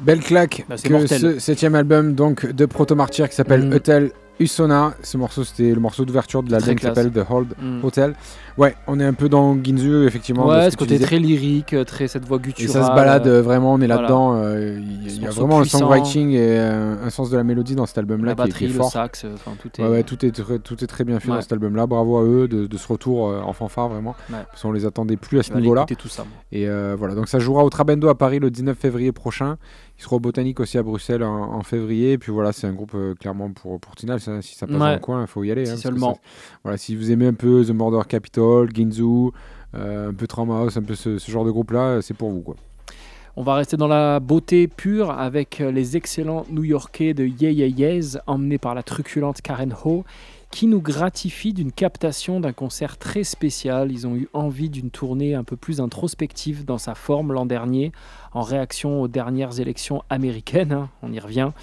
Belle claque Bah, c'est que mortel. ce 7e album donc, de Proto Martyr qui s'appelle Hotel Usona. Ce morceau, c'était le morceau d'ouverture de l'album qui s'appelle The Old Hotel. Ouais, on est un peu dans Ginzu, effectivement. Ouais, ce ce côté très lyrique, très cette voix gutturale. Et ça se balade vraiment, on est là-dedans. Voilà. Il y a vraiment un songwriting et un sens de la mélodie dans cet album-là la batterie, qui est fort. le sax, tout est... Ouais, tout est très bien fait dans cet album-là. Bravo à eux de ce retour en fanfare, vraiment. Ouais. Parce qu'on les attendait plus à ce niveau-là. Tout ça. Et voilà, donc ça jouera au Trabendo à Paris le 19 février prochain. Il sera au Botanique aussi à Bruxelles en février. Et puis voilà, c'est un groupe clairement pour Tinal. Si ça passe dans le coin, il faut y aller. Si seulement. Voilà, si vous aimez un peu The Murder Capital, Ginzu, un peu Trauma House, un peu ce genre de groupe-là, c'est pour vous, quoi. On va rester dans la beauté pure avec les excellents New-Yorkais de Yeah Yeah Yeahs, emmenés par la truculente Karen Ho, qui nous gratifie d'une captation d'un concert très spécial. Ils ont eu envie d'une tournée un peu plus introspective dans sa forme l'an dernier, en réaction aux dernières élections américaines, on y revient,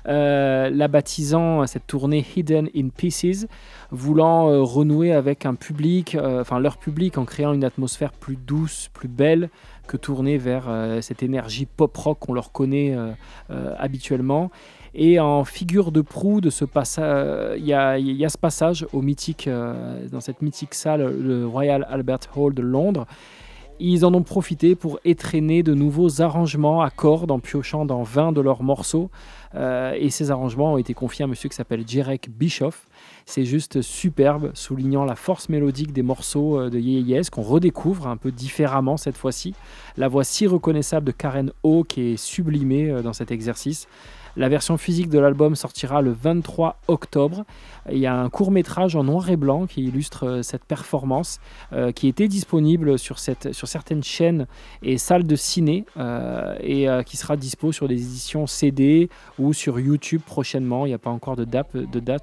la baptisant cette tournée Hidden in Pieces, voulant renouer avec un public, leur public, en créant une atmosphère plus douce, plus belle, que tourner vers cette énergie pop-rock qu'on leur connaît habituellement. Et en figure de proue de ce passage, il y a ce passage au mythique, dans cette mythique salle, le Royal Albert Hall de Londres. Ils en ont profité pour étrenner de nouveaux arrangements à cordes en piochant dans 20 de leurs morceaux. Et ces arrangements ont été confiés à un monsieur qui s'appelle Jarek Bischoff. C'est juste superbe, soulignant la force mélodique des morceaux de Yeah Yeah Yeahs qu'on redécouvre un peu différemment cette fois-ci. La voix si reconnaissable de Karen O qui est sublimée dans cet exercice. La version physique de l'album sortira le 23 octobre. Il y a un court-métrage en noir et blanc qui illustre cette performance, qui était disponible sur certaines chaînes et salles de ciné, et qui sera dispo sur des éditions CD ou sur YouTube prochainement. Il n'y a pas encore de date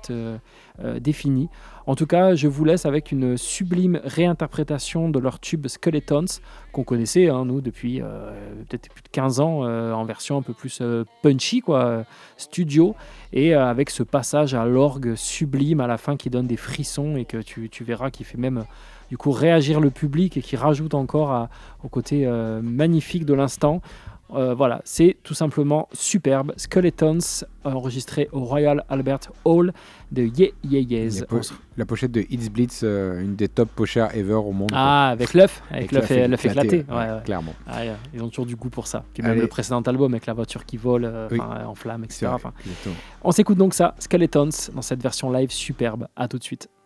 définie. En tout cas, je vous laisse avec une sublime réinterprétation de leur tube Skeletons, qu'on connaissait, nous, depuis peut-être plus de 15 ans, en version un peu plus punchy, studio, et avec ce passage à l'orgue sublime à la fin qui donne des frissons et que tu verras qui fait même du coup réagir le public et qui rajoute encore au côté magnifique de l'instant. Voilà, c'est tout simplement superbe. Skeletons, enregistré au Royal Albert Hall de Yeah Yeah Yeahs. La pochette de It's Blitz, une des top pochettes ever au monde. Ah, avec l'œuf éclaté. Ouais, clairement. Ah, ils ont toujours du goût pour ça. Puis même le précédent album avec la voiture qui vole en flammes, etc. Vrai, on s'écoute donc ça, Skeletons, dans cette version live superbe. À tout de suite.